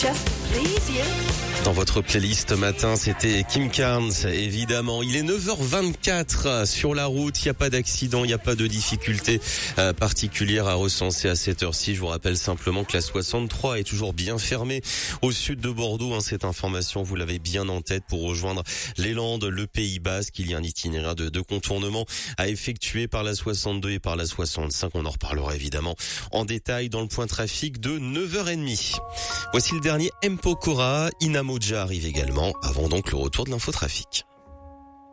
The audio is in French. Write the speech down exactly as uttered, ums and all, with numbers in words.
Just please you. Dans votre playlist matin, c'était Kim Carnes, évidemment. Il est neuf heures vingt-quatre sur la route. Il n'y a pas d'accident, il n'y a pas de difficultés euh, particulières à recenser à cette heure-ci. Je vous rappelle simplement que la soixante-trois est toujours bien fermée au sud de Bordeaux. Hein, cette information, vous l'avez bien en tête pour rejoindre les Landes, le Pays Basque. Il y a un itinéraire de, de contournement à effectuer par la soixante-deux et par la soixante-cinq. On en reparlera évidemment en détail dans le point trafic de neuf heures trente. Voici le dernier Mpokora. Inamoja arrive également, avant donc le retour de l'infotrafic.